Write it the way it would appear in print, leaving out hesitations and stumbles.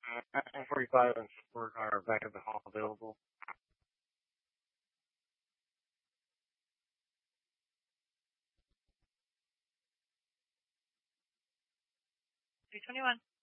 F-145 and support are back at the hall available. 321.